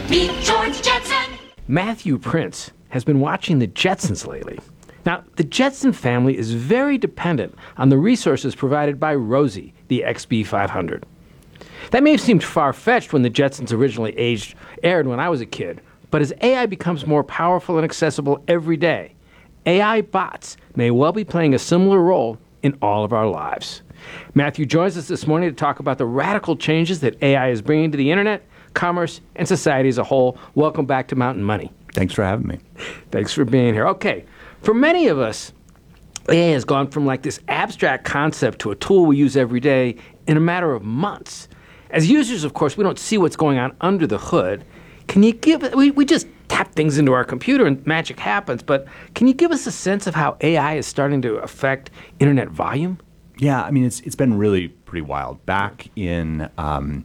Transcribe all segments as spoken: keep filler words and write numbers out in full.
Meet George Jetson. Matthew Prince has been watching the Jetsons lately. Now, the Jetson family is very dependent on the resources provided by Rosie, the X B five hundred. That may have seemed far-fetched when the Jetsons originally aged, aired when I was a kid, but as A I becomes more powerful and accessible every day, A I bots may well be playing a similar role in all of our lives. Matthew joins us this morning to talk about the radical changes that A I is bringing to the internet, commerce, and society as a whole. Welcome back to Mountain Money. Thanks for having me. Thanks for being here. Okay, for many of us, A I has gone from like this abstract concept to a tool we use every day in a matter of months. As users, of course, we don't see what's going on under the hood. Can you give, we, we just tap things into our computer and magic happens, but can you give us a sense of how A I is starting to affect internet volume? Yeah, I mean, it's it's been really pretty wild. Back in um,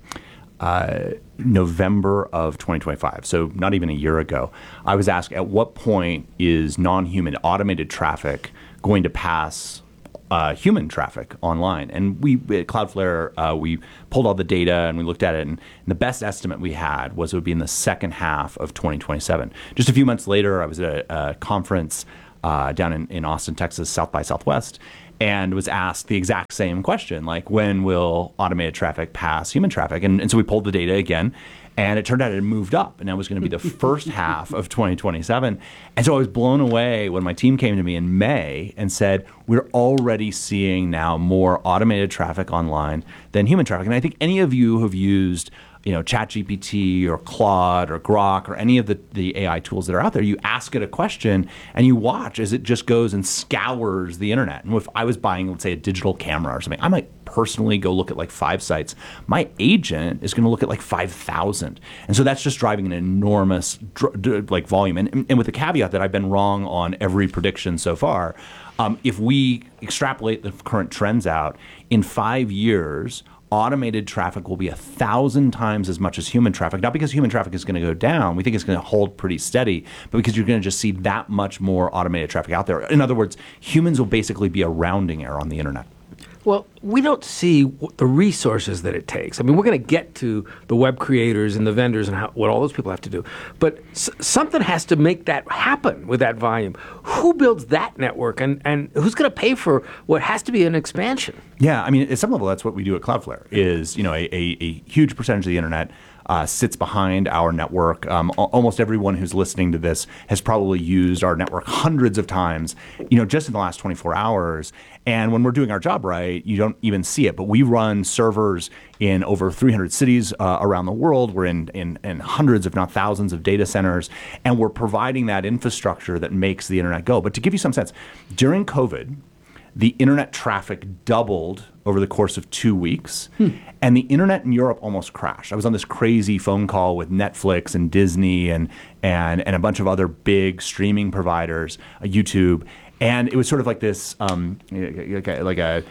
uh, November of twenty twenty-five, so not even a year ago, I was asked, at what point is non-human automated traffic going to pass uh, human traffic online? And we at Cloudflare, uh, we pulled all the data and we looked at it, and, and the best estimate we had was it would be in the second half of twenty twenty-seven. Just a few months later, I was at a, a conference uh, down in, in Austin, Texas, South by Southwest, and was asked the exact same question, like, when will automated traffic pass human traffic? And, and so we pulled the data again, and it turned out it had moved up, and that was going to be the first half of twenty twenty-seven. And so I was blown away when my team came to me in May and said, we're already seeing now more automated traffic online than human traffic. And I think any of you who have used you know, ChatGPT or Claude or Grok or any of the, the A I tools that are out there, you ask it a question and you watch as it just goes and scours the internet. And if I was buying, let's say, a digital camera or something, I might personally go look at like five sites. My agent is going to look at like five thousand. And so that's just driving an enormous dr- like volume. And, and with the caveat that I've been wrong on every prediction so far, um, if we extrapolate the current trends out, in five years, automated traffic will be a thousand times as much as human traffic. Not because human traffic is going to go down. We think it's going to hold pretty steady, but because you're going to just see that much more automated traffic out there. In other words, humans will basically be a rounding error on the internet. Well, we don't see what the resources that it takes. I mean, we're going to get to the web creators and the vendors and how, what all those people have to do. But s- something has to make that happen with that volume. Who builds that network, and, and who's going to pay for what has to be an expansion? Yeah, I mean, at some level, that's what we do at Cloudflare, is, you know, a, a, a huge percentage of the internet Uh, sits behind our network. Um, almost everyone who's listening to this has probably used our network hundreds of times, you know, just in the last twenty-four hours. And when we're doing our job right, you don't even see it. But we run servers in over three hundred cities uh, around the world. We're in, in, in hundreds, if not thousands, of data centers. And we're providing that infrastructure that makes the internet go. But to give you some sense, during COVID, the internet traffic doubled over the course of two weeks, hmm. and the internet in Europe almost crashed. I was on this crazy phone call with Netflix and Disney and and and a bunch of other big streaming providers, uh, YouTube, and it was sort of like this, um, like a, like a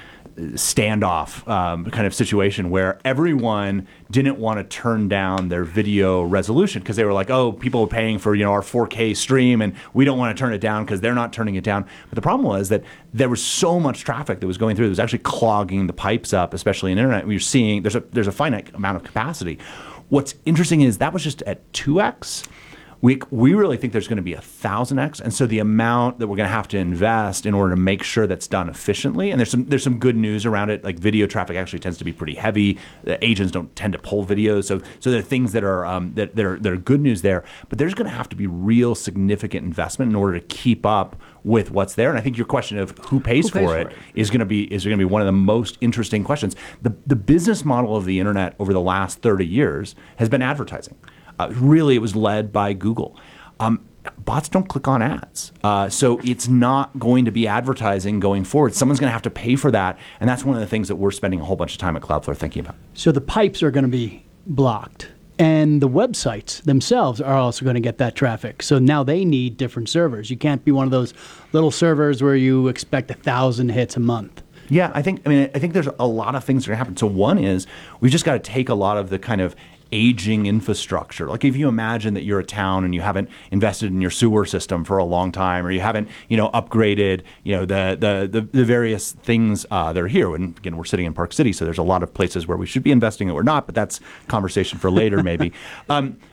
standoff um, kind of situation where everyone didn't want to turn down their video resolution because they were like, oh, people are paying for, you know, our four K stream and we don't want to turn it down because they're not turning it down. But the problem was that there was so much traffic that was going through. It was actually clogging the pipes up, especially in internet. We were seeing there's a there's a finite amount of capacity. What's interesting is that was just at two X. We we really think there's going to be a thousand X, and so the amount that we're going to have to invest in order to make sure that's done efficiently. And there's some there's some good news around it. Like video traffic actually tends to be pretty heavy. The agents don't tend to pull videos, so so there are things that are um, that that are, that are good news there. But there's going to have to be real significant investment in order to keep up with what's there. And I think your question of who pays, who pays for, it, for it is going to be is going to be one of the most interesting questions. The the business model of the internet over the last thirty years has been advertising. Uh, really, it was led by Google. Um, bots don't click on ads. Uh, so it's not going to be advertising going forward. Someone's going to have to pay for that. And that's one of the things that we're spending a whole bunch of time at Cloudflare thinking about. So the pipes are going to be blocked. And the websites themselves are also going to get that traffic. So now they need different servers. You can't be one of those little servers where you expect a thousand hits a month. Yeah, I think I mean I think there's a lot of things that are happening. So one is we've just got to take a lot of the kind of aging infrastructure. Like if you imagine that you're a town and you haven't invested in your sewer system for a long time, or you haven't, you know, upgraded, you know, the the the, the various things uh, that are here. And again, we're sitting in Park City, so there's a lot of places where we should be investing and we're not, but that's conversation for later maybe. Um,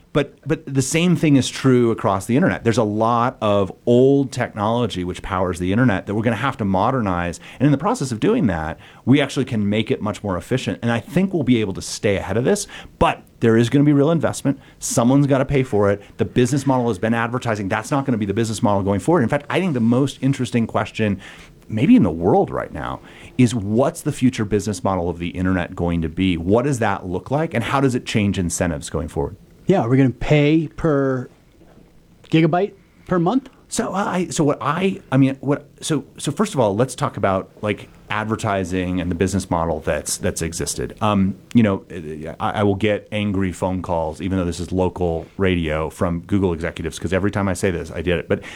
But but the same thing is true across the internet. There's a lot of old technology which powers the internet that we're going to have to modernize. And in the process of doing that, we actually can make it much more efficient. And I think we'll be able to stay ahead of this. But there is going to be real investment. Someone's got to pay for it. The business model has been advertising. That's not going to be the business model going forward. In fact, I think the most interesting question maybe in the world right now is what's the future business model of the internet going to be? What does that look like? And how does it change incentives going forward? Yeah, we're going to pay per gigabyte per month. So I, so what I, I mean, what, so, so first of all, let's talk about like advertising and the business model that's that's existed. Um, you know, I, I will get angry phone calls, even though this is local radio, from Google executives because every time I say this, I did it. But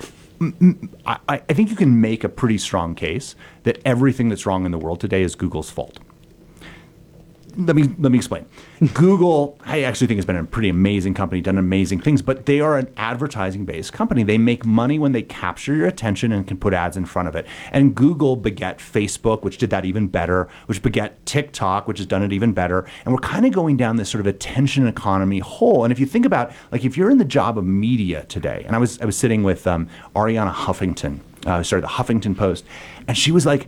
I, I think you can make a pretty strong case that everything that's wrong in the world today is Google's fault. Let me let me explain. Google, I actually think has been a pretty amazing company, done amazing things, but they are an advertising-based company. They make money when they capture your attention and can put ads in front of it. And Google beget Facebook, which did that even better, which beget TikTok, which has done it even better. And we're kind of going down this sort of attention economy hole. And if you think about, like, if you're in the job of media today, and I was I was sitting with um, Ariana Huffington, uh, sorry, the Huffington Post, and she was like,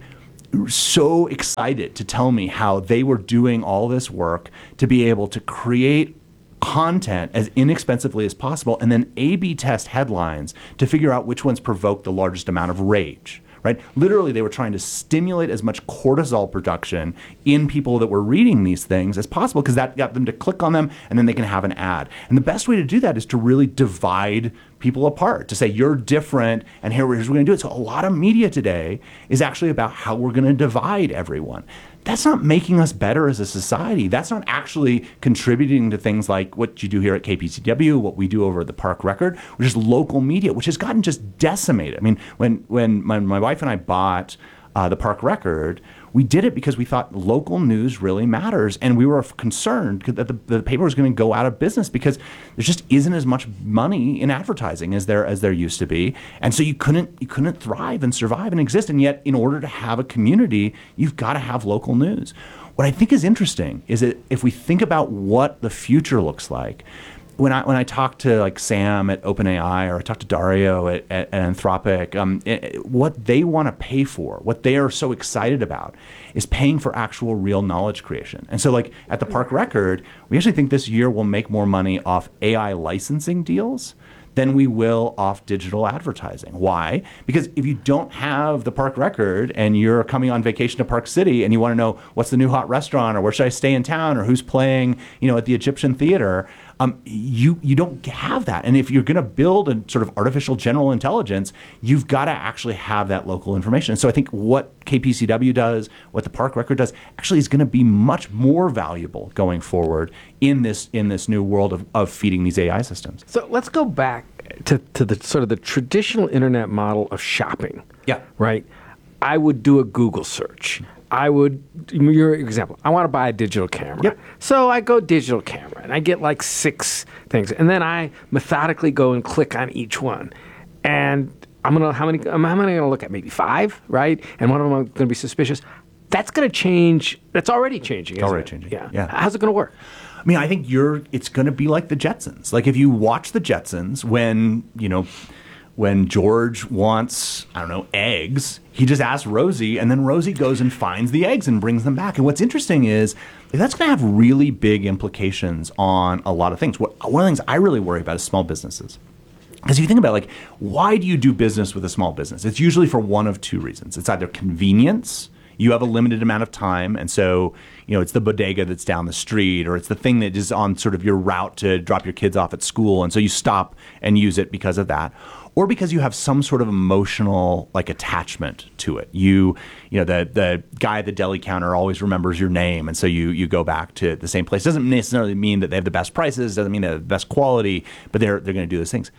so excited to tell me how they were doing all this work to be able to create content as inexpensively as possible and then A B test headlines to figure out which ones provoke the largest amount of rage. Right? Literally, they were trying to stimulate as much cortisol production in people that were reading these things as possible because that got them to click on them and then they can have an ad. And the best way to do that is to really divide people apart, to say you're different and here's what we're going to do it. So a lot of media today is actually about how we're going to divide everyone. That's not making us better as a society. That's not actually contributing to things like what you do here at K P C W, what we do over at the Park Record, which is local media, which has gotten just decimated. I mean, when when my, my wife and I bought uh, the Park Record, we did it because we thought local news really matters. And we were concerned that the, the paper was going to go out of business because there just isn't as much money in advertising as there as there used to be. And so you couldn't you couldn't thrive and survive and exist. And yet, in order to have a community, you've got to have local news. What I think is interesting is that if we think about what the future looks like, when I when I talk to like Sam at OpenAI or I talk to Dario at, at, at Anthropic, um, it, what they want to pay for, what they are so excited about, is paying for actual real knowledge creation. And so, like at the Park Record, we actually think this year we'll make more money off A I licensing deals than we will off digital advertising. Why? Because if you don't have the Park Record and you're coming on vacation to Park City and you want to know what's the new hot restaurant or where should I stay in town or who's playing, you know, at the Egyptian Theater, um, you you don't have that. And if you're going to build a sort of artificial general intelligence, you've got to actually have that local information. So I think what K P C W does, what the Park Record does, actually is going to be much more valuable going forward in this in this new world of, of feeding these A I systems. So let's go back to, to the sort of the traditional internet model of shopping. Yeah. Right? I would do a Google search. I would, your example, I want to buy a digital camera. Yep. So I go digital camera and I get like six things. And then I methodically go and click on each one. And I'm going to, how many, how many am I going to look at? Maybe five, right? And one of them I'm going to be suspicious. That's going to change. That's already changing. Isn't Already it? changing. Yeah. Yeah. How's it going to work? I mean, I think you're. It's going to be like the Jetsons. Like if you watch the Jetsons, when you know, when George wants, I don't know, eggs, he just asks Rosie, and then Rosie goes and finds the eggs and brings them back. And what's interesting is that's going to have really big implications on a lot of things. What one of the things I really worry about is small businesses. Because if you think about it, like, why do you do business with a small business? It's usually for one of two reasons. It's either convenience. You have a limited amount of time, and so you know it's the bodega that's down the street, or it's the thing that is on sort of your route to drop your kids off at school, and so you stop and use it because of that, or because you have some sort of emotional like attachment to it. You, you know, the the guy at the deli counter always remembers your name, and so you you go back to the same place. Doesn't necessarily mean that they have the best prices, doesn't mean they have the best quality, but they're they're going to do those things.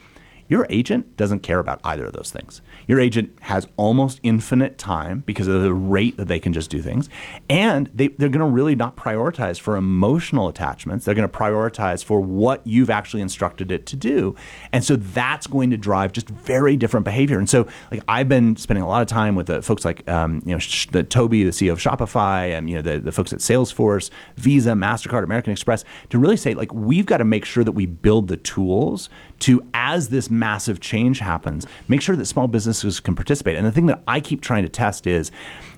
Your agent doesn't care about either of those things. Your agent has almost infinite time because of the rate that they can just do things. And they, they're going to really not prioritize for emotional attachments. They're going to prioritize for what you've actually instructed it to do. And so that's going to drive just very different behavior. And so like I've been spending a lot of time with the folks like um, you know Sh- the Toby, the C E O of Shopify, and you know the, the folks at Salesforce, Visa, MasterCard, American Express, to really say like we've got to make sure that we build the tools to, as this massive change happens, make sure that small businesses can participate. And the thing that I keep trying to test is,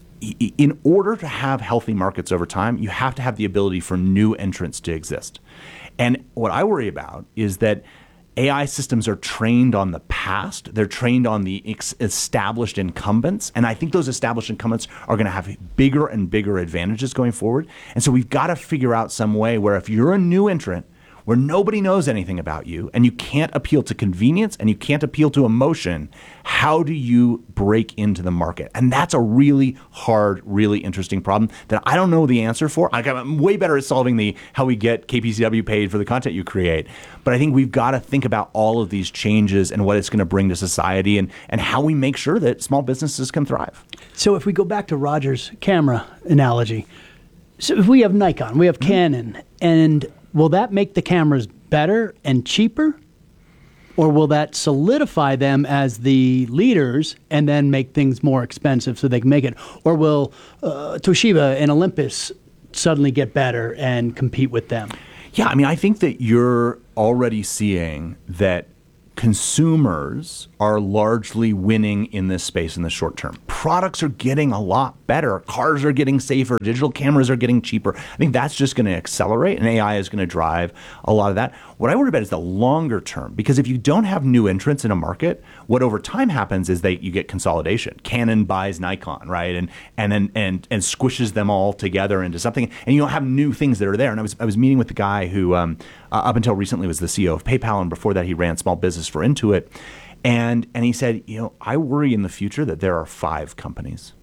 in order to have healthy markets over time, you have to have the ability for new entrants to exist. And what I worry about is that A I systems are trained on the past. They're trained on the ex- established incumbents. And I think those established incumbents are going to have bigger and bigger advantages going forward. And so we've got to figure out some way where if you're a new entrant, where nobody knows anything about you and you can't appeal to convenience and you can't appeal to emotion, how do you break into the market? And that's a really hard, really interesting problem that I don't know the answer for. I'm way better at solving the how we get K P C W paid for the content you create. But I think we've got to think about all of these changes and what it's going to bring to society and, and how we make sure that small businesses can thrive. So if we go back to Roger's camera analogy, so if we have Nikon, we have mm-hmm. Canon, and will that make the cameras better and cheaper? Or will that solidify them as the leaders and then make things more expensive so they can make it? Or will uh, Toshiba and Olympus suddenly get better and compete with them? Yeah, I mean, I think that you're already seeing that consumers are largely winning in this space in the short term. Products are getting a lot better. Cars are getting safer. Digital cameras are getting cheaper. I think that's just going to accelerate, and A I is going to drive a lot of that. What I worry about is the longer term, because if you don't have new entrants in a market, what over time happens is that you get consolidation. Canon buys Nikon, right, and and then and and squishes them all together into something, and you don't have new things that are there. And I was I was meeting with the guy who um, uh, up until recently was the C E O of PayPal, and before that he ran small business for Intuit. And and he said, you know, I worry in the future that there are five companies.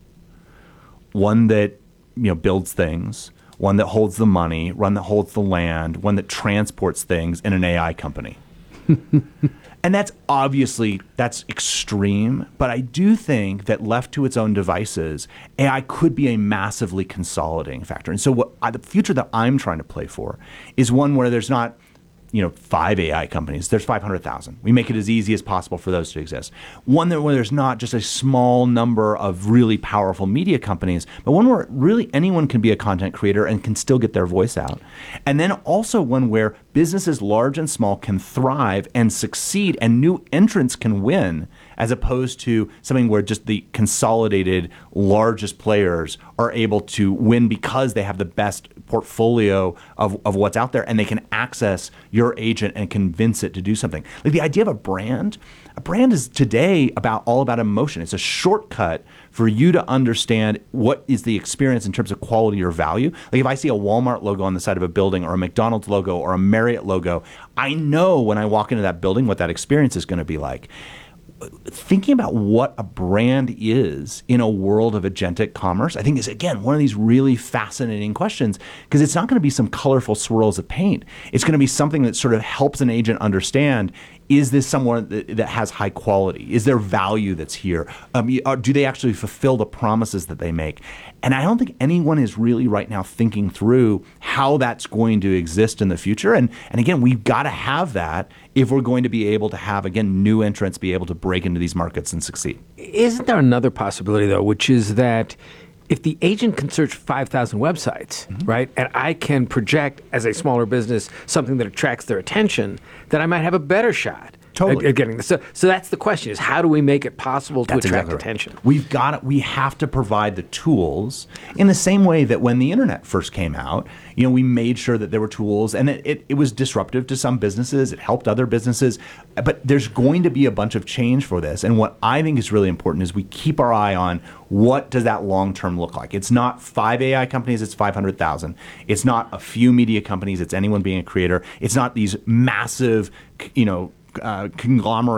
One that, you know, builds things, one that holds the money, one that holds the land, one that transports things, and an A I company. And that's obviously, that's extreme, but I do think that left to its own devices, A I could be a massively consolidating factor. And so what I, the future that I'm trying to play for is one where there's not, you know, five A I companies. There's five hundred thousand. We make it as easy as possible for those to exist. One that where there's not just a small number of really powerful media companies, but one where really anyone can be a content creator and can still get their voice out. And then also one where businesses large and small can thrive and succeed and new entrants can win, as opposed to something where just the consolidated largest players are able to win because they have the best portfolio of, of what's out there and they can access your agent and convince it to do something. Like the idea of a brand, a brand is today about all about emotion. It's a shortcut for you to understand what is the experience in terms of quality or value. Like if I see a Walmart logo on the side of a building or a McDonald's logo or a Marriott logo, I know when I walk into that building what that experience is going to be like. Thinking about what a brand is in a world of agentic commerce, I think is, again, one of these really fascinating questions, because it's not going to be some colorful swirls of paint. It's going to be something that sort of helps an agent understand, is this someone that, that has high quality? Is there value that's here? Um, do they actually fulfill the promises that they make? And I don't think anyone is really right now thinking through how that's going to exist in the future. And, and again, we've got to have that if we're going to be able to have, again, new entrants be able to break into these markets and succeed. Isn't there another possibility, though, which is that if the agent can search five thousand websites, mm-hmm. right, and I can project as a smaller business something that attracts their attention, then I might have a better shot totally. at, at getting this. So, so that's the question: is how do we make it possible to that's attract exactly attention? Right. We've got it. We have to provide the tools in the same way that when the internet first came out, you know, we made sure that there were tools, and it, it, it was disruptive to some businesses. It helped other businesses, but there's going to be a bunch of change for this. And what I think is really important is we keep our eye on what does that long term look like. It's not five A I companies, it's five hundred thousand. It's not a few media companies, it's anyone being a creator. It's not these massive, you know, uh, conglomerate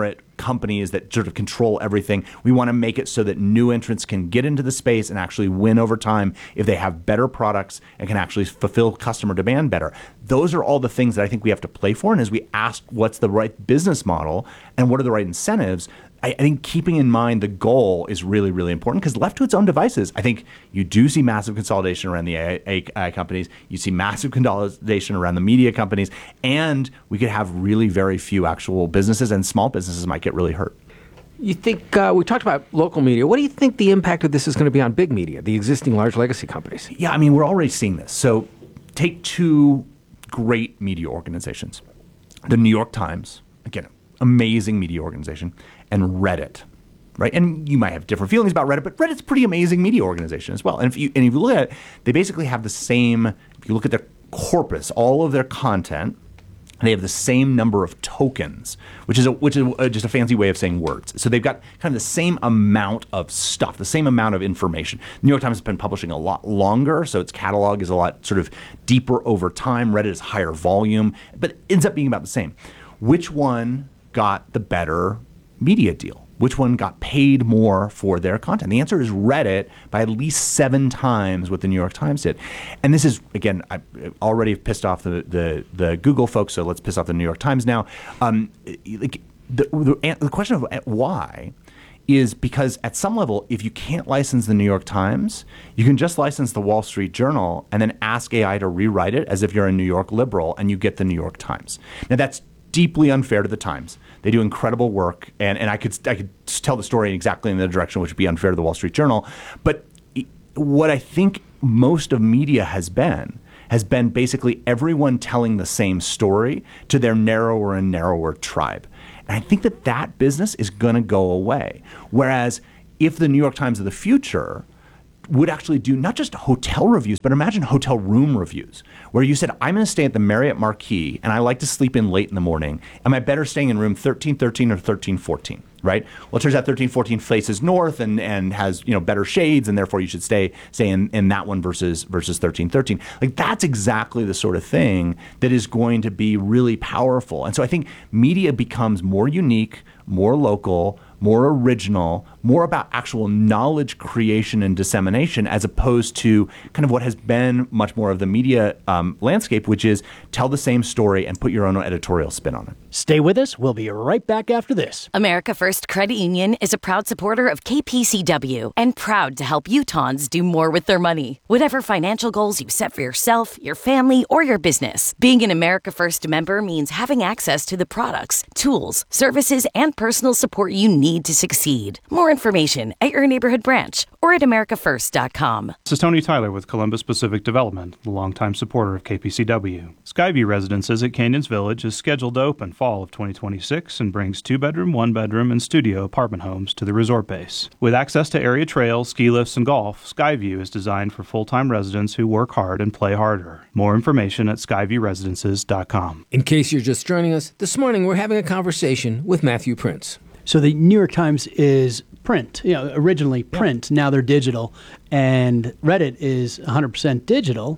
companies that sort of control everything. We want to make it so that new entrants can get into the space and actually win over time if they have better products and can actually fulfill customer demand better. Those are all the things that I think we have to play for. And as we ask what's the right business model and what are the right incentives, I, I think keeping in mind the goal is really, really important, because left to its own devices, I think you do see massive consolidation around the A I companies. You see massive consolidation around the media companies, and we could have really very few actual businesses, and small businesses might get really hurt. You think, uh, we talked about local media. What do you think the impact of this is going to be on big media, the existing large legacy companies? Yeah, I mean, we're already seeing this. So take two great media organizations. The New York Times, again, amazing media organization, and Reddit, right? And you might have different feelings about Reddit, but Reddit's a pretty amazing media organization as well. And if you and if you look at it, they basically have the same, if you look at their corpus, all of their content, they have the same number of tokens, which is a, which is a, just a fancy way of saying words. So they've got kind of the same amount of stuff, the same amount of information. New York Times has been publishing a lot longer, so its catalog is a lot sort of deeper over time. Reddit is higher volume, but it ends up being about the same. Which one got the better media deal? Which one got paid more for their content? The answer is Reddit, by at least seven times what the New York Times did. And this is, again, I already pissed off the, the, the Google folks, so let's piss off the New York Times now. Um, like the, the, the question of why is because at some level, if you can't license the New York Times, you can just license the Wall Street Journal and then ask A I to rewrite it as if you're a New York liberal, and you get the New York Times. Now, that's deeply unfair to the Times. They do incredible work, and, and I could I could tell the story exactly in the direction which would be unfair to the Wall Street Journal. But what I think most of media has been has been basically everyone telling the same story to their narrower and narrower tribe. And I think that that business is going to go away. Whereas if the New York Times of the future would actually do not just hotel reviews, but imagine hotel room reviews, where you said, I'm going to stay at the Marriott Marquis, and I like to sleep in late in the morning. Am I better staying in room thirteen thirteen or thirteen fourteen, right? Well, it turns out thirteen fourteen faces north and, and has, you know, better shades, and therefore you should stay stay in, in that one versus versus thirteen thirteen. Like, that's exactly the sort of thing that is going to be really powerful. And so I think media becomes more unique, more local, more original, more about actual knowledge creation and dissemination, as opposed to kind of what has been much more of the media um, landscape, which is tell the same story and put your own editorial spin on it. Stay with us. We'll be right back after this. America First Credit Union is a proud supporter of K P C W and proud to help Utahns do more with their money. Whatever financial goals you set for yourself, your family, or your business, being an America First member means having access to the products, tools, services, and personal support you need to succeed. More information at your neighborhood branch or at america first dot com. This is Tony Tyler with Columbus Pacific Development, the longtime supporter of K P C W. Skyview Residences at Canyons Village is scheduled to open fall of twenty twenty-six and brings two-bedroom, one-bedroom, and studio apartment homes to the resort base. With access to area trails, ski lifts, and golf, Skyview is designed for full-time residents who work hard and play harder. More information at skyview residences dot com. In case you're just joining us, this morning we're having a conversation with Matthew Prince. So the New York Times is print, you know, originally print. Yeah. Now they're digital, and Reddit is one hundred percent digital.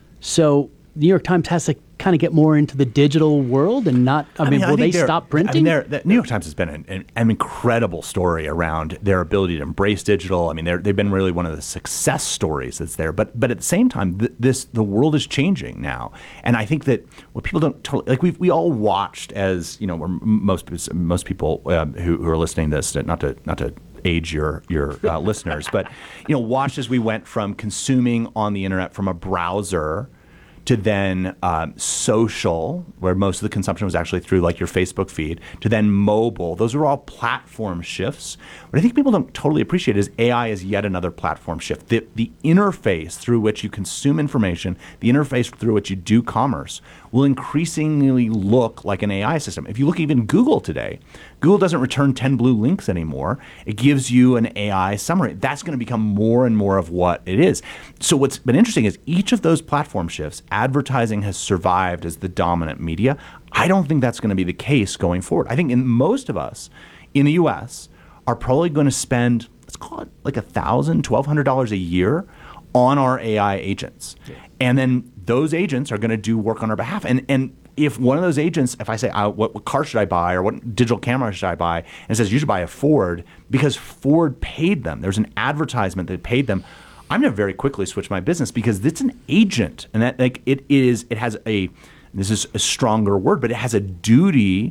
So the New York Times has to kind of get more into the digital world and not, I, I mean, mean, will I they stop printing? I mean, the New York Times has been an, an, an incredible story around their ability to embrace digital. I mean, they've been really one of the success stories that's there. But but at the same time, th- this the world is changing now. And I think that what people don't totally, like we we all watched as, you know, most most people uh, who, who are listening to this, not to not to age your your uh, listeners, but, you know, watched as we went from consuming on the internet from a browser to then um, social, where most of the consumption was actually through like your Facebook feed, to then mobile. Those are all platform shifts. What I think people don't totally appreciate is A I is yet another platform shift. The, the interface through which you consume information, the interface through which you do commerce, will increasingly look like an A I system. If you look even Google today, Google doesn't return ten blue links anymore. It gives you an A I summary. That's going to become more and more of what it is. So what's been interesting is each of those platform shifts, advertising has survived as the dominant media. I don't think that's going to be the case going forward. I think in most of us in the U S are probably going to spend, let's call it like one thousand dollars, twelve hundred dollars a year on our A I agents. Yeah. And then those agents are going to do work on our behalf. And and if one of those agents, if I say, I, what, what car should I buy or what digital camera should I buy, and it says you should buy a Ford because Ford paid them. There's an advertisement that paid them. I'm going to very quickly switch my business because it's an agent, and that like it is. It has a. This is a stronger word, but it has a duty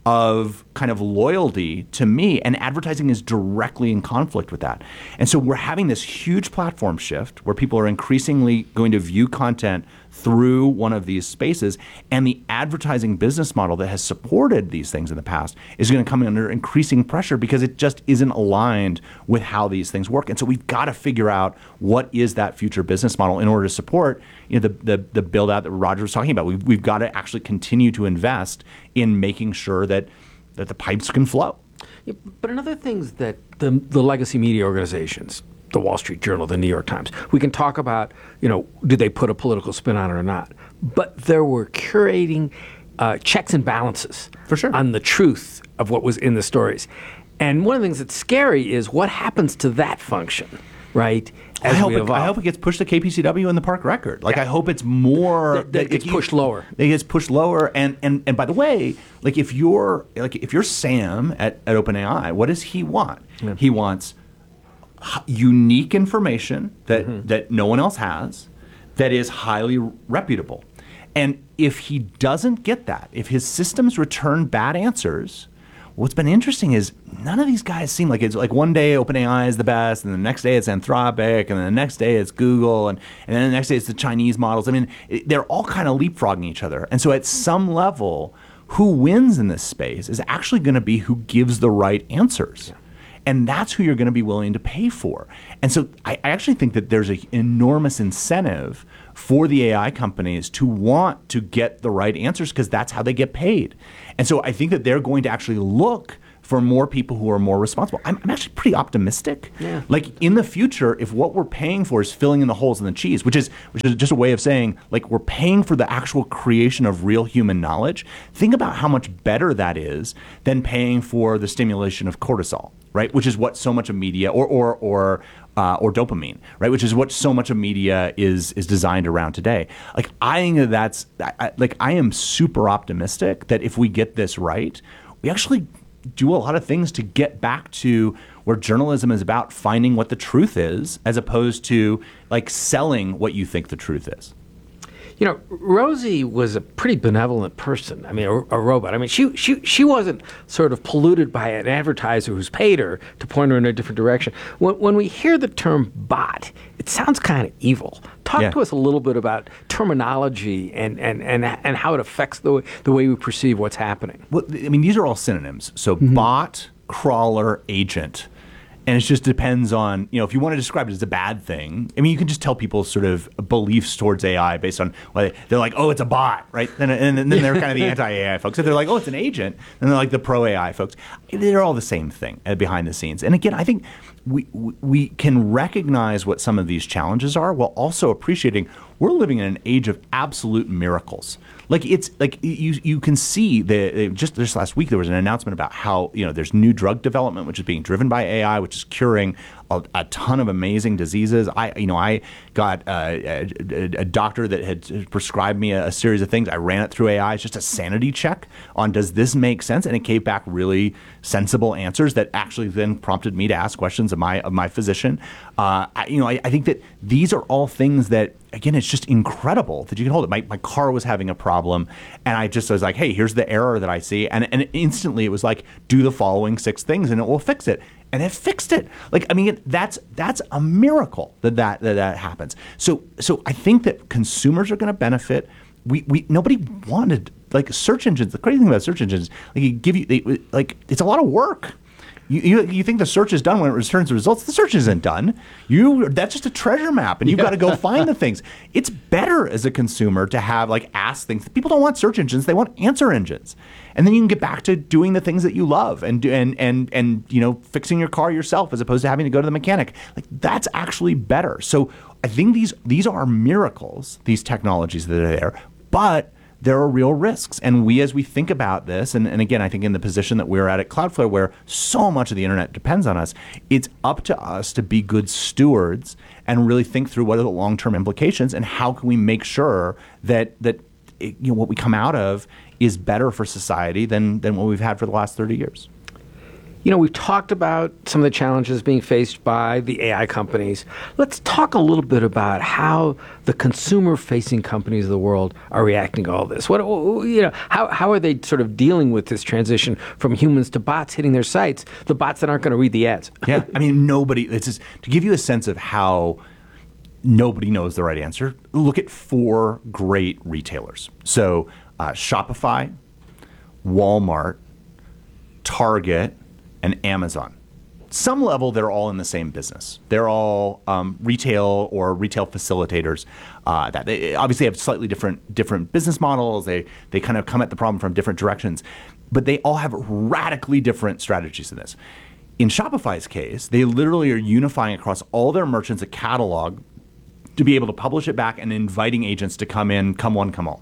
of kind of loyalty to me, and advertising is directly in conflict with that. And so we're having this huge platform shift where people are increasingly going to view content through one of these spaces, and the advertising business model that has supported these things in the past is going to come under increasing pressure because it just isn't aligned with how these things work. And so we've got to figure out what is that future business model in order to support, you know, the the, the build out that Roger was talking about. We've, we've got to actually continue to invest in making sure that that the pipes can flow. Yeah, but another thing's that the the legacy media organizations, the Wall Street Journal, the New York Times, we can talk about, you know, did they put a political spin on it or not? But there were curating uh, checks and balances For sure. on the truth of what was in the stories. And one of the things that's scary is what happens to that function, right? I As hope, we it, evolve. I hope it gets pushed to K P C W and the Park Record. Like, Yeah. I hope it's more That- that gets you- pushed lower. That gets pushed lower. And, and and by the way, like if you're like if you're Sam at, at OpenAI, what does he want? Yeah. He wants h- unique information that Mm-hmm. that no one else has, that is highly reputable. And if he doesn't get that, if his systems return bad answers, what's been interesting is none of these guys seem like it's like one day OpenAI is the best, and the next day it's Anthropic, and then the next day it's Google, and, and then the next day it's the Chinese models. I mean, it, they're all kind of leapfrogging each other. And so at some level, who wins in this space is actually going to be who gives the right answers. And that's who you're going to be willing to pay for. And so I, I actually think that there's an enormous incentive for the A I companies to want to get the right answers because that's how they get paid. And so I think that they're going to actually look for more people who are more responsible. I'm, I'm actually pretty optimistic. Yeah. Like in the future, if what we're paying for is filling in the holes in the cheese, which is which is just a way of saying like we're paying for the actual creation of real human knowledge, think about how much better that is than paying for the stimulation of cortisol, right? Which is what so much of media or or or uh, or dopamine, right? Which is what so much of media is is designed around today. Like I think that that's I, I, like I am super optimistic that if we get this right, we actually do a lot of things to get back to where journalism is about finding what the truth is as opposed to like selling what you think the truth is. You know, Rosie was a pretty benevolent person. I mean, a, a robot. I mean, she she she wasn't sort of polluted by an advertiser who's paid her to point her in a different direction. When when we hear the term bot, it sounds kind of evil. Talk Yeah. to us a little bit about terminology and and and, and how it affects the way, the way we perceive what's happening. Well, I mean, these are all synonyms. So bot, crawler, agent. And it just depends on, you know, if you want to describe it as a bad thing, I mean, you can just tell people sort of beliefs towards A I based on, well, they're like, oh, it's a bot, right? And, and, and then they're kind of the anti-A I folks. If they're like, oh, it's an agent, then they're like the pro-A I folks. They're all the same thing uh, behind the scenes. And again, I think we, we we can recognize what some of these challenges are while also appreciating we're living in an age of absolute miracles. Like it's like you you can see the just this last week there was an announcement about how you know there's new drug development which is being driven by A I, which is curing a, a ton of amazing diseases. I you know I got uh, a, a, a doctor that had prescribed me a, a series of things. I ran it through A I. It's just a sanity check on does this make sense, and it came back really sensible answers that actually then prompted me to ask questions of my of my physician. Uh, I, you know I, I think that these are all things that. Again, it's just incredible that you can hold it. My, my car was having a problem, and I just was like, hey, here's the error that I see. And, and instantly it was like, do the following six things, and it will fix it. And it fixed it. Like, I mean, that's that's a miracle that that, that, that happens. So so I think that consumers are going to benefit. We, we Nobody wanted, like, search engines. The crazy thing about search engines, like, you give you, they, like, it's a lot of work. You, you you think the search is done when it returns the results. The search isn't done. You That's just a treasure map, and you've got to go find the things. It's better as a consumer to have, like, ask things. People don't want search engines. They want answer engines. And then you can get back to doing the things that you love and, do, and, and, and you know, fixing your car yourself as opposed to having to go to the mechanic. Like, that's actually better. So I think these these are miracles, these technologies that are there, but there are real risks. And we, as we think about this, and, and again, I think in the position that we're at at Cloudflare, where so much of the internet depends on us, it's up to us to be good stewards and really think through what are the long-term implications and how can we make sure that that it, you know, what we come out of is better for society than than what we've had for the last thirty years. You know, we've talked about some of the challenges being faced by the A I companies. Let's talk a little bit about how the consumer-facing companies of the world are reacting to all this. What, you know, how how are they sort of dealing with this transition from humans to bots hitting their sites, the bots that aren't going to read the ads? Yeah, I mean, nobody. It's just, to give you a sense of how nobody knows the right answer, look at four great retailers. So uh, Shopify, Walmart, Target, and Amazon. Some level, they're all in the same business. They're all um, retail or retail facilitators. Uh, that they obviously have slightly different different business models. They they kind of come at the problem from different directions, but they all have radically different strategies in this. In Shopify's case, they literally are unifying across all their merchants a catalog to be able to publish it back and inviting agents to come in, come one, come all.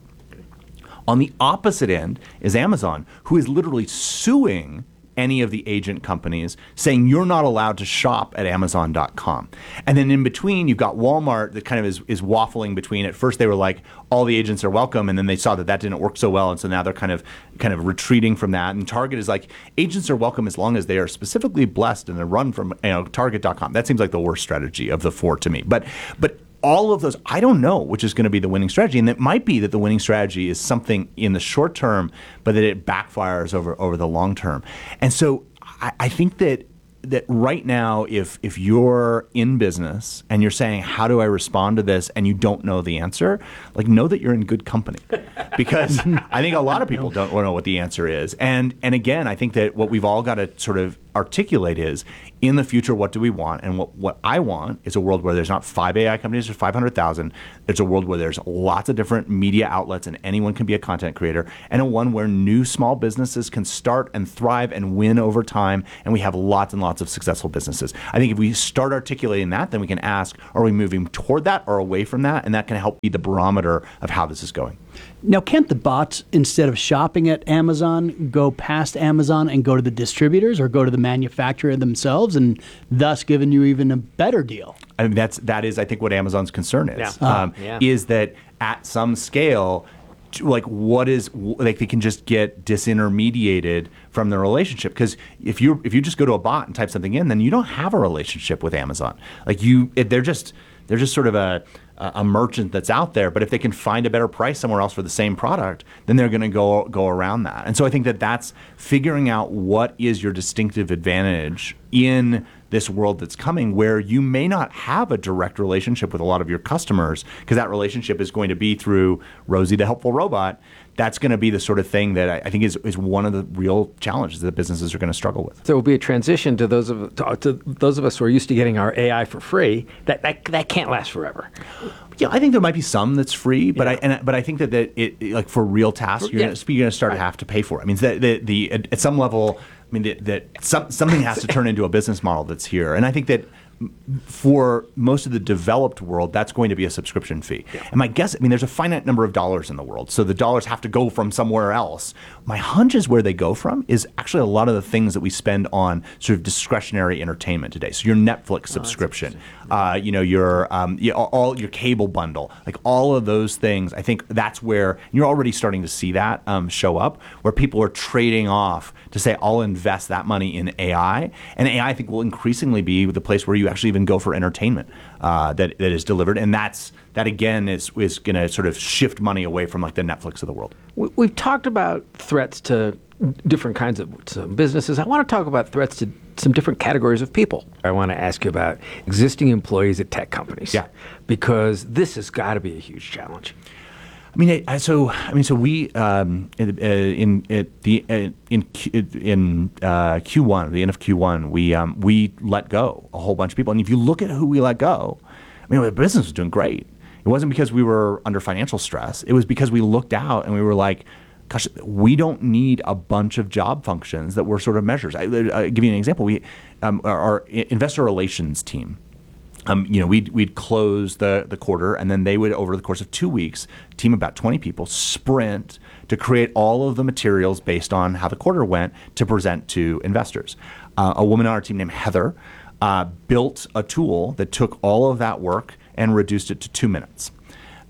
On the opposite end is Amazon, who is literally suing any of the agent companies, saying you're not allowed to shop at Amazon dot com. And then in between, you've got Walmart that kind of is, is waffling between. At first, they were like, all the agents are welcome, and then they saw that that didn't work so well, and so now they're kind of kind of retreating from that. And Target is like, agents are welcome as long as they are specifically blessed and they're run from you know Target dot com. That seems like the worst strategy of the four to me. But but all of those, I don't know which is going to be the winning strategy. And it might be that the winning strategy is something in the short term, but that it backfires over, over the long term. And so I, I think that that right now, if if you're in business and you're saying, how do I respond to this, and you don't know the answer, like, know that you're in good company. Because I think a lot of people don't know what the answer is. And and again, I think that what we've all got to sort of articulate is, in the future, what do we want? And what, what I want is a world where there's not five A I companies, there's five hundred thousand. It's a world where there's lots of different media outlets and anyone can be a content creator, and a one where new small businesses can start and thrive and win over time, and we have lots and lots of successful businesses. I think if we start articulating that, then we can ask, are we moving toward that or away from that? And that can help be the barometer of how this is going. Now, can't the bots, instead of shopping at Amazon, go past Amazon and go to the distributors or go to the manufacturer themselves, and thus giving you even a better deal? I mean, that's that is, I think, what Amazon's concern is. Yeah. Um, Uh, yeah. Is that at some scale, like, what is, like, they can just get disintermediated from the relationship. Because if you if you just go to a bot and type something in, then you don't have a relationship with Amazon. Like, you, it, they're just they're just sort of a a merchant that's out there. But if they can find a better price somewhere else for the same product, then they're going to go go around that. And so I think that that's figuring out what is your distinctive advantage in this world that's coming, where you may not have a direct relationship with a lot of your customers, because that relationship is going to be through Rosie the helpful robot. That's going to be the sort of thing that I, I think is, is one of the real challenges that businesses are going to struggle with. There will be a transition to those of to, to those of us who are used to getting our A I for free. That that, that can't last forever. Yeah, I think there might be some that's free, but yeah. I and, but I think that, that it, it like for real tasks, you're yeah. going to start right. to have to pay for it. I mean, the, the, the at, at some level, I mean, the, that some, something has to turn into a business model that's here, and I think that for most of the developed world, that's going to be a subscription fee. Yeah. And my guess, I mean, there's a finite number of dollars in the world, so the dollars have to go from somewhere else. My hunch is where they go from is actually a lot of the things that we spend on sort of discretionary entertainment today. So your Netflix subscription, oh, uh, you know, your um, you, all your cable bundle, like all of those things. I think that's where you're already starting to see that um, show up, where people are trading off to say, I'll invest that money in A I, and A I, I think, will increasingly be the place where you actually even go for entertainment uh, that that is delivered, and that's that again is is going to sort of shift money away from like the Netflix of the world. We've talked about threats to different kinds of businesses. I want to talk about threats to some different categories of people. I want to ask you about existing employees at tech companies. Yeah, because this has got to be a huge challenge. I mean, I, so I mean, so we um, in, in at the in in uh, Q one, the end of Q one, we um, we let go a whole bunch of people. And if you look at who we let go, I mean, the business was doing great. It wasn't because we were under financial stress. It was because we looked out and we were like, gosh, we don't need a bunch of job functions that were sort of measures. I, I'll give you an example. We um, our, our investor relations team. Um, you know, we'd, we'd close the, the quarter, and then they would, over the course of two weeks, team of about twenty people, sprint to create all of the materials based on how the quarter went to present to investors. Uh, a woman on our team named Heather uh, built a tool that took all of that work and reduced it to two minutes.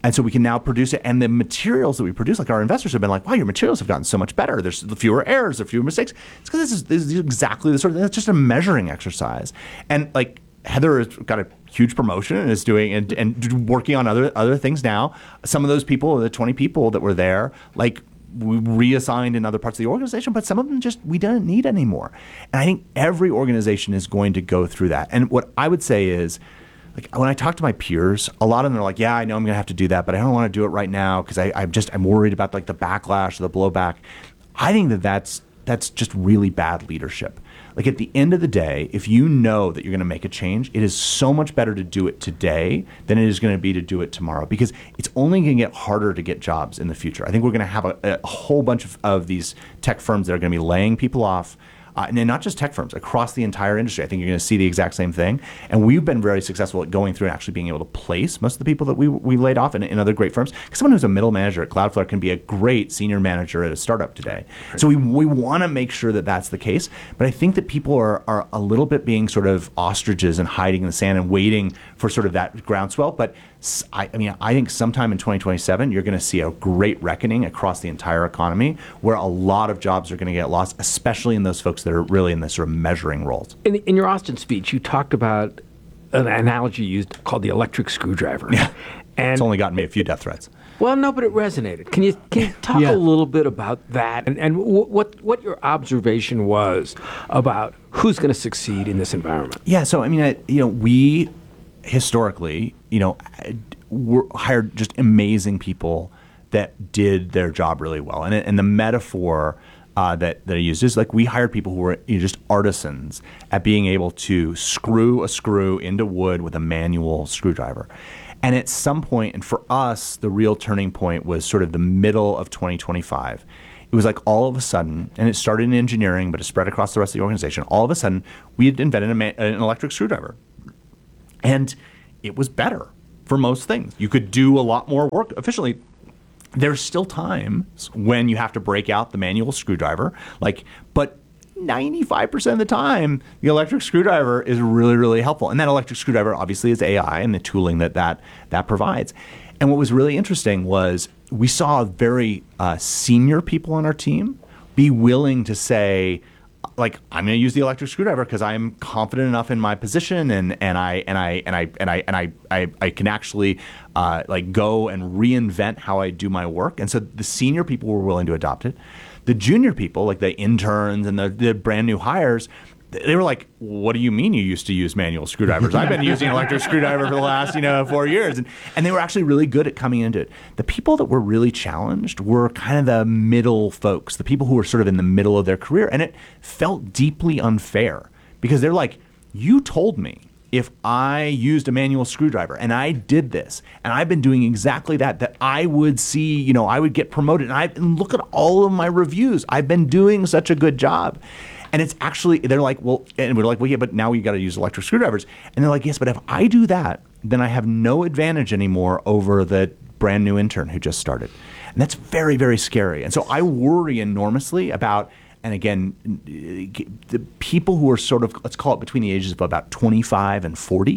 And so we can now produce it. And the materials that we produce, like our investors have been like, wow, your materials have gotten so much better. There's fewer errors, there's fewer mistakes. It's because this is, this is exactly the sort of, it's just a measuring exercise. And like Heather has got a huge promotion and is doing and, and working on other other things now. Some of those people, the twenty people that were there, like we reassigned in other parts of the organization, but some of them just we didn't need anymore. And I think every organization is going to go through that. And what I would say is, like when I talk to my peers, a lot of them are like, yeah, I know I'm going to have to do that, but I don't want to do it right now because I I'm just I'm worried about like the backlash or the blowback. I think that that's that's just really bad leadership. Like at the end of the day, if you know that you're going to make a change, it is so much better to do it today than it is going to be to do it tomorrow, because it's only going to get harder to get jobs in the future. I think we're going to have a, a whole bunch of, of these tech firms that are going to be laying people off. Uh, and then not just tech firms, across the entire industry. I think you're going to see the exact same thing. And we've been very successful at going through and actually being able to place most of the people that we we laid off in, in other great firms. Because someone who's a middle manager at Cloudflare can be a great senior manager at a startup today. So we we want to make sure that that's the case. But I think that people are, are a little bit being sort of ostriches and hiding in the sand and waiting for sort of that groundswell. But I, I mean, I think sometime in twenty twenty-seven, you're going to see a great reckoning across the entire economy where a lot of jobs are going to get lost, especially in those folks that are really in the sort of measuring roles. In, in your Austin speech, you talked about an analogy used called the electric screwdriver. Yeah, and it's only gotten me a few death threats. Well, no, but it resonated. Can you can you talk Yeah. a little bit about that and, and w- what what your observation was about who's going to succeed in this environment? Yeah, so I mean, I, you know, we historically, you know, were, hired just amazing people that did their job really well, and and the metaphor uh, that that I used is like we hired people who were you know, just artisans at being able to screw a screw into wood with a manual screwdriver. And at some point, and for us, the real turning point was sort of the middle of twenty twenty-five. It was like all of a sudden, and it started in engineering, but it spread across the rest of the organization. All of a sudden, we had invented a man, an electric screwdriver. And it was better for most things. You could do a lot more work efficiently. There's still times when you have to break out the manual screwdriver, like, but ninety-five percent of the time, the electric screwdriver is really, really helpful. And that electric screwdriver obviously is A I and the tooling that that, that provides. And what was really interesting was we saw very uh, senior people on our team be willing to say, like, I'm going to use the electric screwdriver because I'm confident enough in my position, and and I and I and I and I and I I, I can actually uh, like go and reinvent how I do my work. And so the senior people were willing to adopt it. The junior people, like the interns and the, the brand new hires, they were like, what do you mean you used to use manual screwdrivers? I've been using an electric screwdriver for the last, you know, four years. And, and they were actually really good at coming into it. The people that were really challenged were kind of the middle folks, the people who were sort of in the middle of their career. And it felt deeply unfair because they're like, you told me if I used a manual screwdriver and I did this and I've been doing exactly that, that I would see, you know, I would get promoted. And, I, and look at all of my reviews. I've been doing such a good job. And it's actually, they're like, well, and we're like, well, yeah, but now we got to use electric screwdrivers. And they're like, yes, but if I do that, then I have no advantage anymore over the brand new intern who just started. And that's very, very scary. And so I worry enormously about, and again, the people who are sort of, let's call it between the ages of about twenty-five and forty,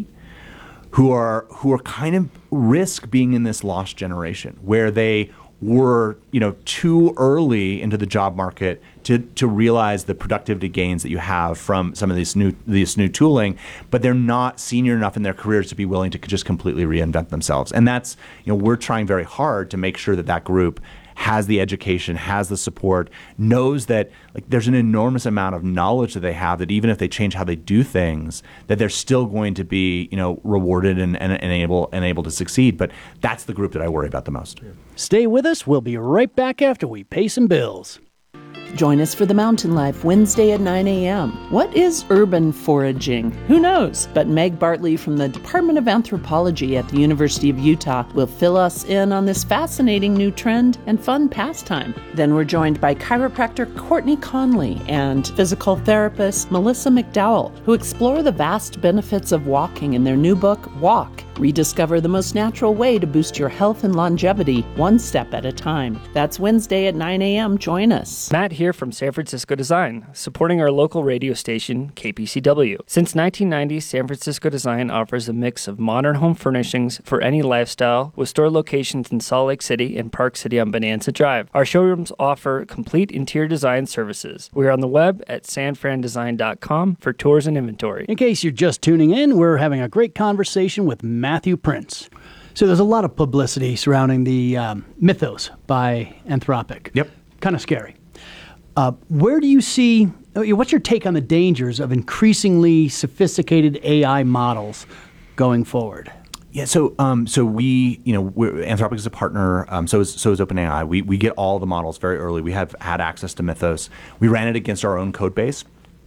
who are who are kind of risk being in this lost generation where they were, you know, too early into the job market to to realize the productivity gains that you have from some of this new this new tooling, but they're not senior enough in their careers to be willing to just completely reinvent themselves. And that's, you know, we're trying very hard to make sure that that group has the education, has the support, knows that like there's an enormous amount of knowledge that they have that even if they change how they do things, that they're still going to be, you know, rewarded and, and, and able and able to succeed. But that's the group that I worry about the most. Stay with us. We'll be right back after we pay some bills. Join us for the Mountain Life Wednesday at nine a.m. What is urban foraging? Who knows? But Meg Bartley from the Department of Anthropology at the University of Utah will fill us in on this fascinating new trend and fun pastime. Then we're joined by chiropractor Courtney Conley and physical therapist Melissa McDowell, who explore the vast benefits of walking in their new book, Walk, Rediscover the most natural way to boost your health and longevity, one step at a time. That's Wednesday at nine a.m. Join us. Matt here from San Francisco Design, supporting our local radio station, K P C W. Since nineteen ninety, San Francisco Design offers a mix of modern home furnishings for any lifestyle, with store locations in Salt Lake City and Park City on Bonanza Drive. Our showrooms offer complete interior design services. We are on the web at san fran design dot com for tours and inventory. In case you're just tuning in, we're having a great conversation with Matthew Prince. So there's a lot of publicity surrounding the um, Mythos by Anthropic. Yep. Kind of scary. Uh, where do you see, what's your take on the dangers of increasingly sophisticated A I models going forward? Yeah, so um, so we, you know, we're, Anthropic is a partner. Um, so is so is OpenAI. We we get all the models very early. We have had access to Mythos. We ran it against our own code base.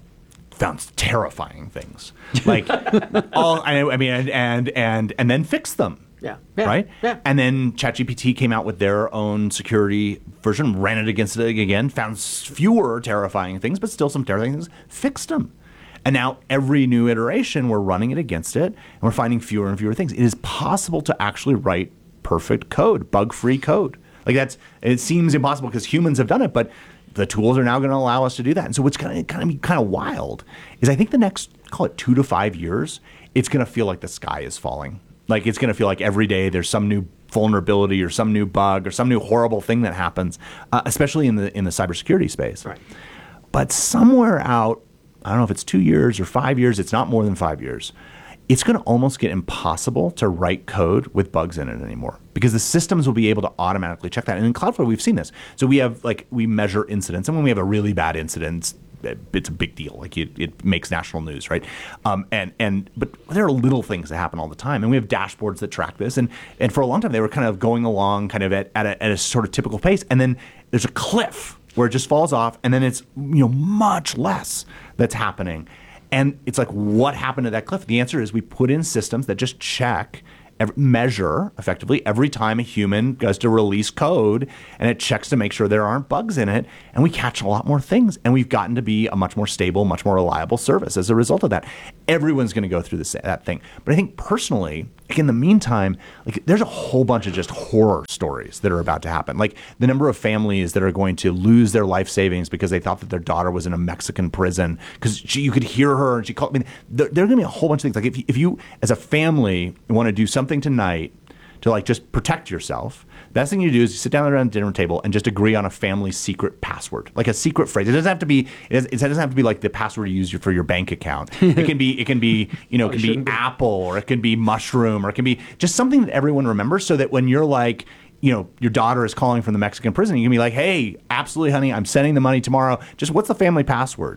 Found terrifying things, like all. I, I mean, and and and and then fixed them. Yeah. yeah. Right. Yeah. And then ChatGPT came out with their own security version. Ran it against it again. Found fewer terrifying things, but still some terrifying things. Fixed them. And now every new iteration, we're running it against it, and we're finding fewer and fewer things. It is possible to actually write perfect code, bug-free code. Like that's, it seems impossible because humans have done it, but the tools are now going to allow us to do that. And so what's going to kind of be kind of wild is I think the next, call it two to five years, it's going to feel like the sky is falling. Like it's going to feel like every day there's some new vulnerability or some new bug or some new horrible thing that happens, uh, especially in the in the cybersecurity space. Right. But somewhere out, I don't know if it's two years or five years, it's not more than five years, it's going to almost get impossible to write code with bugs in it anymore because the systems will be able to automatically check that. And in Cloudflare, we've seen this. So we have, like, we measure incidents. And when we have a really bad incident, it's a big deal. Like, it, it makes national news, right? Um, and and But there are little things that happen all the time. And we have dashboards that track this. And and for a long time, they were kind of going along kind of at, at, a, at a sort of typical pace. And then there's a cliff where it just falls off, and then it's, you know, much less that's happening. And it's like, what happened to that cliff? The answer is we put in systems that just check, every, measure effectively every time a human goes to release code, and it checks to make sure there aren't bugs in it, and we catch a lot more things. And we've gotten to be a much more stable, much more reliable service as a result of that. Everyone's going to go through this, that thing. But I think personally, like in the meantime, like there's a whole bunch of just horror stories that are about to happen. Like the number of families that are going to lose their life savings because they thought that their daughter was in a Mexican prison because you could hear her and she called. I mean, there, there are going to be a whole bunch of things. Like if you, if you, as a family, want to do something tonight to like just protect yourself, the best thing you do is you sit down around the dinner table and just agree on a family secret password, like a secret phrase. It doesn't have to be. It doesn't, it doesn't have to be like the password you use for your bank account. It can be. It can be. You know, it can be be apple, or it can be mushroom, or it can be just something that everyone remembers, so that when you're like, you know, your daughter is calling from the Mexican prison, you can be like, hey, absolutely, honey, I'm sending the money tomorrow. Just what's the family password?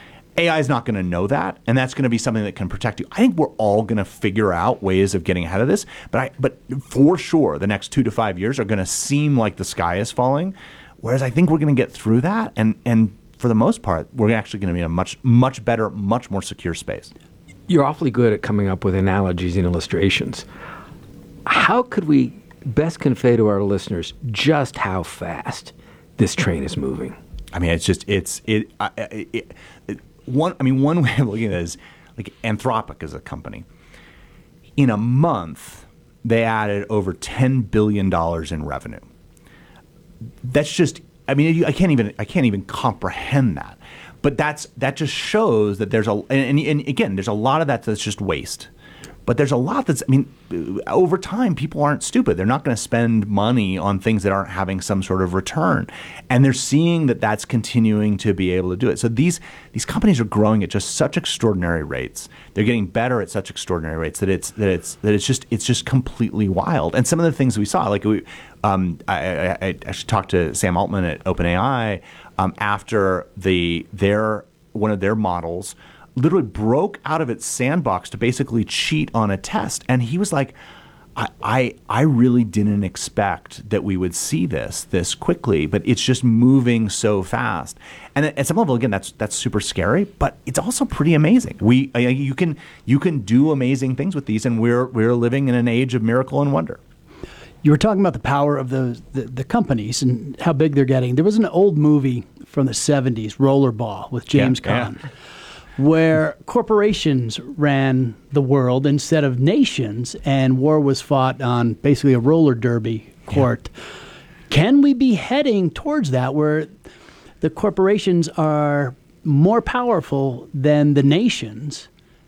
A I is not going to know that, and that's going to be something that can protect you. I think we're all going to figure out ways of getting ahead of this, but I, but for sure, the next two to five years are going to seem like the sky is falling, whereas I think we're going to get through that, and and for the most part, we're actually going to be in a much, much better, much more secure space. You're awfully good at coming up with analogies and illustrations. How could we best convey to our listeners just how fast this train is moving? I mean, it's just, it's, it, uh, it, it One, I mean, one way of looking at it is like Anthropic is a company. In a month, they added over ten billion dollars in revenue. That's just, I mean, I can't even, I can't even comprehend that. But that's that just shows that there's a, and, and again, there's a lot of that that's just waste. But there's a lot that's, I mean, over time, people aren't stupid. They're not going to spend money on things that aren't having some sort of return. And they're seeing that that's continuing to be able to do it. So these these companies are growing at just such extraordinary rates. They're getting better at such extraordinary rates that it's that it's that it's just it's just completely wild. And some of the things we saw, like we, um, I, I, I actually talked to Sam Altman at OpenAI um, after the their one of their models literally broke out of its sandbox to basically cheat on a test. And he was like, I, I I really didn't expect that we would see this this quickly, but it's just moving so fast. And at some level, again, that's that's super scary, but it's also pretty amazing. We you can you can do amazing things with these, and we're we're living in an age of miracle and wonder. You were talking about the power of the, the, the companies and how big they're getting. There was an old movie from the seventies, Rollerball, with James yeah, Caan. Yeah. where corporations ran the world instead of nations, and war was fought on basically a roller derby court. Yeah. Can we be heading towards that, where the corporations are more powerful than the nations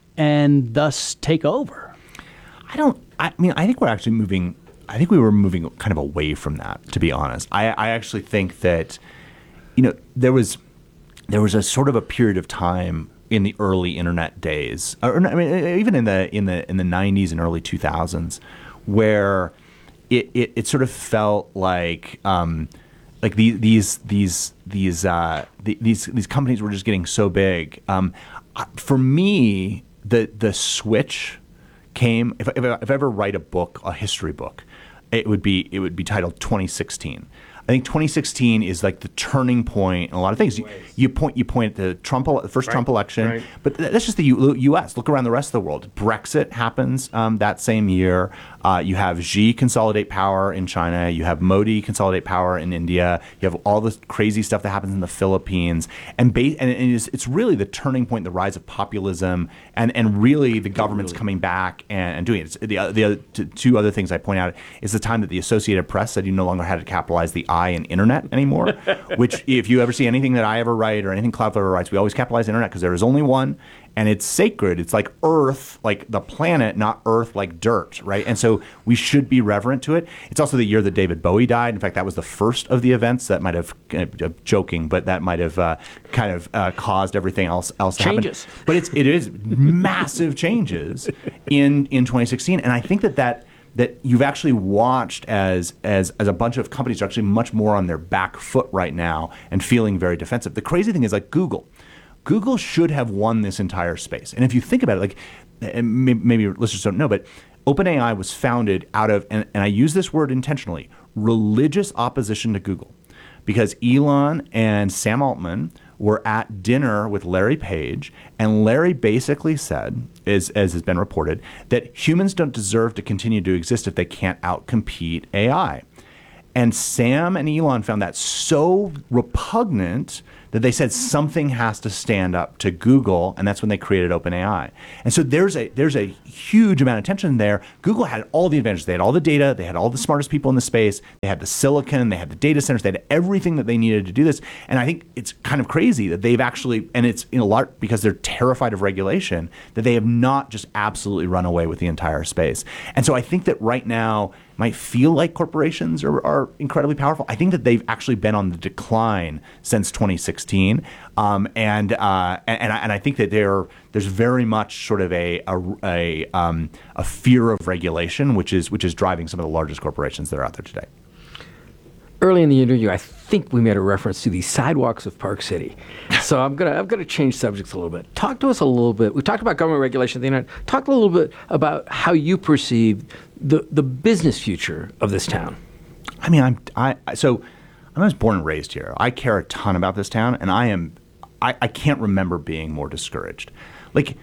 and thus take over? I don't, I mean, I think we're actually moving, I think we were moving kind of away from that, to be honest. I, I actually think that, you know, there was, there was a sort of a period of time in the early internet days, or I mean, even in the, in the, in the nineties and early two thousands, where It, it it sort of felt like um, like the, these these these uh, the, these these companies were just getting so big. Um, for me, the the switch came. If if I, if I ever write a book, a history book, it would be it would be titled twenty sixteen. I think twenty sixteen is like the turning point in a lot of things. You, you point you point at the Trump, the first right, Trump election, right. But that's just the U- U.S. Look around the rest of the world. Brexit happens um, that same year. Uh, you have Xi consolidate power in China. You have Modi consolidate power in India. You have all this crazy stuff that happens in the Philippines. And, ba- and it is, it's really the turning point, the rise of populism, and, and really the government's really. coming back and, and doing it. It's the, the other, two other things I point out is the time that the Associated Press said you no longer had to capitalize the I in internet anymore, which if you ever see anything that I ever write or anything Cloudflare ever writes, we always capitalize internet because there is only one. And it's sacred. It's like Earth, like the planet, not Earth like dirt, right? And so we should be reverent to it. It's also the year that David Bowie died. In fact, that was the first of the events that might have, uh, joking, but that might have uh, kind of uh, caused everything else else to changes. happen. But it's it is massive changes in in twenty sixteen, and I think that that. that you've actually watched as, as as a bunch of companies are actually much more on their back foot right now and feeling very defensive. The crazy thing is, like Google. Google should have won this entire space. And if you think about it, like maybe listeners don't know, but OpenAI was founded out of, and, and I use this word intentionally, religious opposition to Google. Because Elon and Sam Altman were at dinner with Larry Page, and Larry basically said, as, as has been reported, that humans don't deserve to continue to exist if they can't outcompete A I. And Sam and Elon found that so repugnant that they said something has to stand up to Google, and that's when they created OpenAI. And so there's a there's a huge amount of tension there. Google had all the advantages. They had all the data. They had all the smartest people in the space. They had the silicon. They had the data centers. They had everything that they needed to do this. And I think it's kind of crazy that they've actually, and it's in a lot because they're terrified of regulation, that they have not just absolutely run away with the entire space. And so I think that right now, might feel like corporations are, are incredibly powerful. I think that they've actually been on the decline since twenty sixteen, um, and uh, and and I think that there there's very much sort of a a a, um, a fear of regulation, which is which is driving some of the largest corporations that are out there today. Early in the interview, I think we made a reference to the sidewalks of Park City. So I'm gonna I'm gonna change subjects a little bit. Talk to us a little bit. We talked about government regulation at the internet. Talk a little bit about how you perceive the the business future of this town. I mean, I'm I so I was born and raised here. I care a ton about this town, and I am I, I can't remember being more discouraged. Like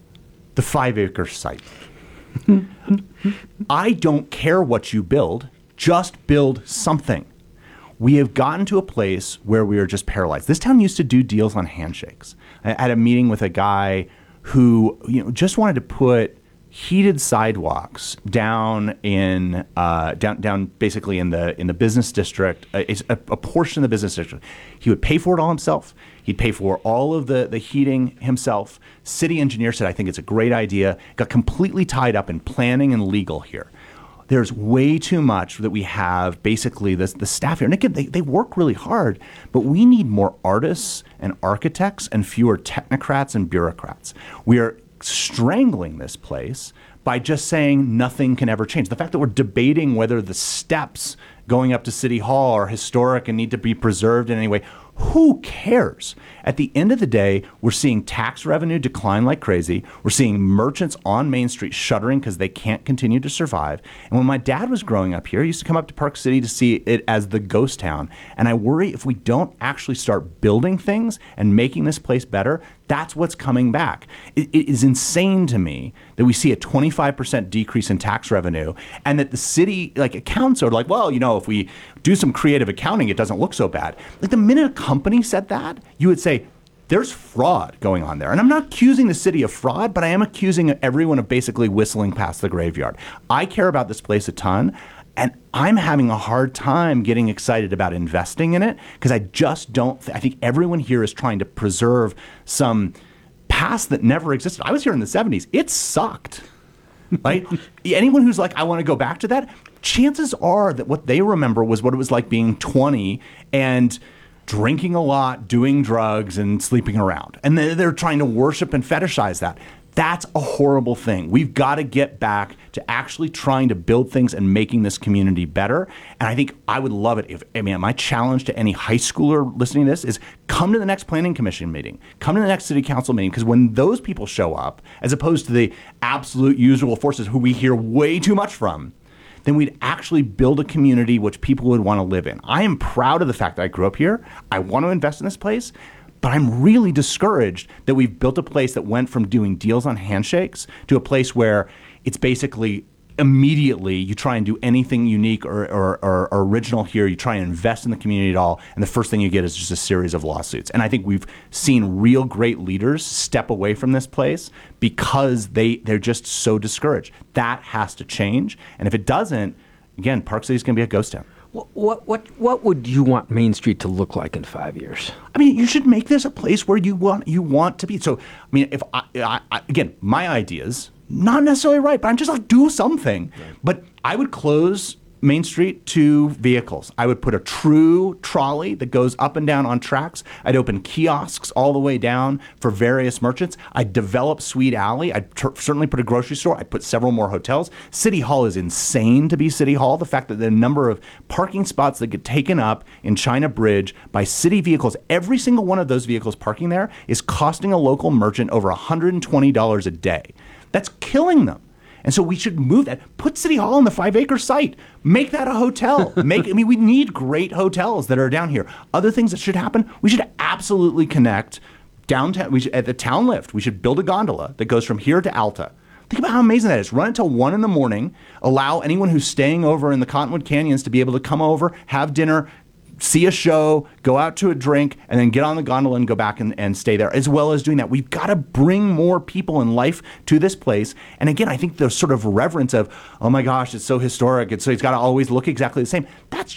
the five acre site. I don't care what you build, just build something. We have gotten to a place where we are just paralyzed. This town used to do deals on handshakes. I had a meeting with a guy who, you know, just wanted to put heated sidewalks down in uh, down down basically in the in the business district, a, a, a portion of the business district. He would pay for it all himself. He'd pay for all of the, the heating himself. City engineer said, I think it's a great idea. Got completely tied up in planning and legal here. There's way too much that we have basically the, the staff here. And again, they, they work really hard, but we need more artists and architects and fewer technocrats and bureaucrats. We are strangling this place by just saying nothing can ever change. The fact that we're debating whether the steps going up to City Hall are historic and need to be preserved in any way, who cares? At the end of the day, we're seeing tax revenue decline like crazy. We're seeing merchants on Main Street shuttering because they can't continue to survive. And when my dad was growing up here, he used to come up to Park City to see it as the ghost town. And I worry if we don't actually start building things and making this place better, that's what's coming back. It, it is insane to me that we see a twenty-five percent decrease in tax revenue and that the city, like accountants are like, well, you know, if we do some creative accounting, it doesn't look so bad. Like the minute a company said that, you would say, there's fraud going on there. And I'm not accusing the city of fraud, but I am accusing everyone of basically whistling past the graveyard. I care about this place a ton, and I'm having a hard time getting excited about investing in it because I just don't th- I think everyone here is trying to preserve some past that never existed. I was here in the seventies. It sucked. Right? Anyone who's like, I want to go back to that, chances are that what they remember was what it was like being twenty and drinking a lot, doing drugs, and sleeping around. And they're, they're trying to worship and fetishize that. That's a horrible thing. We've got to get back to actually trying to build things and making this community better. And I think I would love it if, I mean, my challenge to any high schooler listening to this is come to the next planning commission meeting, come to the next city council meeting, because when those people show up, as opposed to the absolute usual forces who we hear way too much from, then we'd actually build a community which people would want to live in. I am proud of the fact that I grew up here. I want to invest in this place. But I'm really discouraged that we've built a place that went from doing deals on handshakes to a place where it's basically immediately you try and do anything unique or, or, or, or original here. You try and invest in the community at all, and the first thing you get is just a series of lawsuits. And I think we've seen real great leaders step away from this place because they, they're just so discouraged. That has to change. And if it doesn't, again, Park City is going to be a ghost town. What, what what what would you want Main Street to look like in five years? I mean, you should make this a place where you want you want to be. So, I mean, if I, I, I again, my ideas not necessarily right, but I'm just like do something. Right. But I would close Main Street to vehicles. I would put a true trolley that goes up and down on tracks. I'd open kiosks all the way down for various merchants. I'd develop Sweet Alley. I'd ter- certainly put a grocery store. I'd put several more hotels. City Hall is insane to be City Hall. The fact that the number of parking spots that get taken up in China Bridge by city vehicles, every single one of those vehicles parking there is costing a local merchant over one hundred twenty dollars a day. That's killing them. And so we should move that. Put City Hall on the five-acre site. Make that a hotel. Make. I mean, we need great hotels that are down here. Other things that should happen, we should absolutely connect downtown. We should, at the town lift, we should build a gondola that goes from here to Alta. Think about how amazing that is. Run until one in the morning. Allow anyone who's staying over in the Cottonwood Canyons to be able to come over, have dinner, see a show, go out to a drink, and then get on the gondola and go back and, and stay there, as well as doing that. We've got to bring more people in life to this place. And again, I think the sort of reverence of, oh my gosh, it's so historic, it's, so it's got to always look exactly the same. That's